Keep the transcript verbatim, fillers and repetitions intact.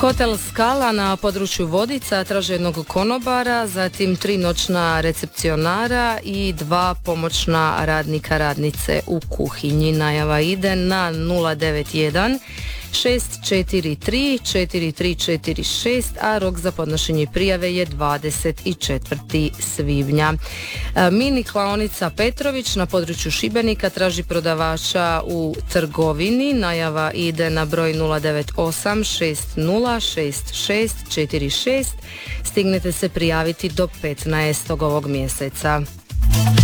Hotel Skala na području Vodica traže jednog konobara, zatim tri noćna recepcionara i dva pomoćna radnika radnice u kuhinji. Najava ide na nula devet jedan šest četiri tri četiri tri četiri šest, a rok za podnošenje prijave je dvadeset četvrtog svibnja. Mini klaonica Petrović na području Šibenika traži prodavača u trgovini. Najava ide na broj nula devet osam šest nula šest šest četiri šest. Stignete se prijaviti do petnaestog ovog mjeseca.